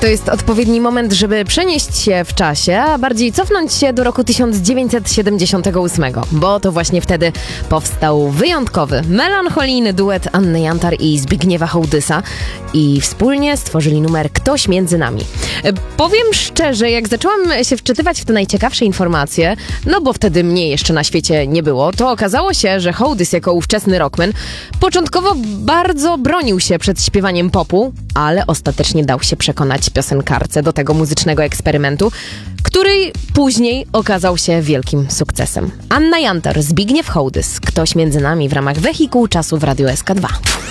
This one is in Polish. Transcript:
To jest odpowiedni moment, żeby przenieść się w czasie, a bardziej cofnąć się do roku 1978, bo to właśnie wtedy powstał wyjątkowy, melancholijny duet Anny Jantar i Zbigniewa Hołdysa i wspólnie stworzyli numer Ktoś między nami. Powiem szczerze, jak zaczęłam się wczytywać w te najciekawsze informacje, no bo wtedy mnie jeszcze na świecie nie było, to okazało się, że Hołdys jako ówczesny rockman początkowo bardzo bronił się przed śpiewaniem popu, ale ostatecznie dał się przekonać piosenkarce do tego muzycznego eksperymentu, który później okazał się wielkim sukcesem. Anna Jantar, Zbigniew Hołdys, Ktoś między nami w ramach Wehikułu Czasu w Radiu SK2.